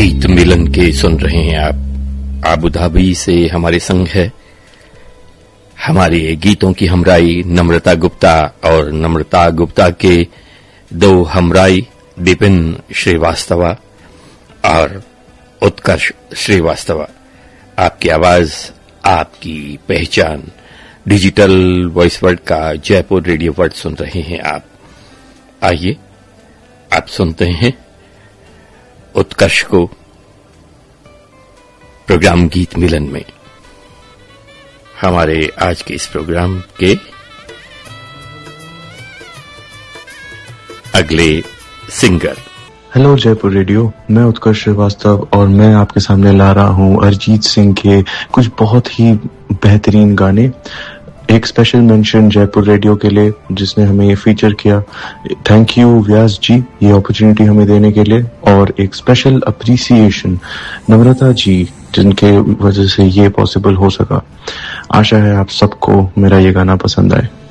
गीत मिलन के सुन रहे हैं आप। आबू धाबी से हमारे संग है हमारे गीतों की हमराई नम्रता गुप्ता और नम्रता गुप्ता के दो हमराई विपिन श्रीवास्तव और उत्कर्ष श्रीवास्तव। आपकी आवाज, आपकी पहचान, डिजिटल वॉइस वर्ल्ड का जयपुर रेडियो वर्ल्ड सुन रहे हैं आप। आइए आप सुनते हैं उत्कर्ष को प्रोग्राम गीत मिलन में। हमारे आज के इस प्रोग्राम के अगले सिंगर। हेलो जयपुर रेडियो, मैं उत्कर्ष श्रीवास्तव और मैं आपके सामने ला रहा हूं अरिजीत सिंह के कुछ बहुत ही बेहतरीन गाने। एक स्पेशल मेंशन जयपुर रेडियो के लिए जिसने हमें ये फीचर किया। थैंक यू व्यास जी ये अपॉर्चुनिटी हमें देने के लिए, और एक स्पेशल अप्रिसिएशन नम्रता जी जिनके वजह से ये पॉसिबल हो सका। आशा है आप सबको मेरा ये गाना पसंद आए।